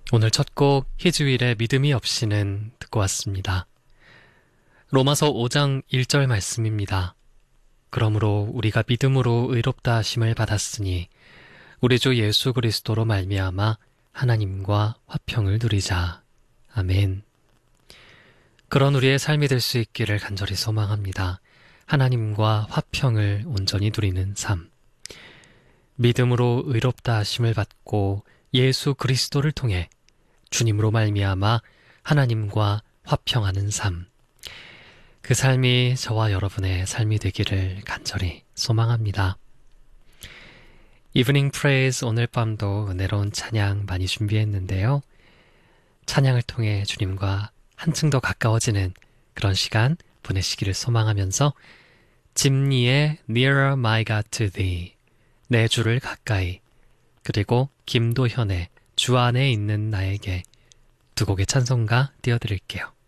오늘 첫 곡 히즈윌의 믿음이 없이는 듣고 왔습니다. 로마서 5장 1절 말씀입니다. 그러므로 우리가 믿음으로 의롭다 하심을 받았으니 우리 주 예수 그리스도로 말미암아 하나님과 화평을 누리자. 아멘. 그런 우리의 삶이 될 수 있기를 간절히 소망합니다. 하나님과 화평을 온전히 누리는 삶. 믿음으로 의롭다 하심을 받고 예수 그리스도를 통해 주님으로 말미암아 하나님과 화평하는 삶. 그 삶이 저와 여러분의 삶이 되기를 간절히 소망합니다. 이브닝 프레이즈 오늘 밤도 은혜로운 찬양 많이 준비했는데요. 찬양을 통해 주님과 한층 더 가까워지는 그런 시간 보내시기를 소망하면서 짐니의 Nearer My God to Thee, 내 주를 가까이, 그리고 김도현의 주 안에 있는 나에게 두 곡의 찬송가 띄워드릴게요.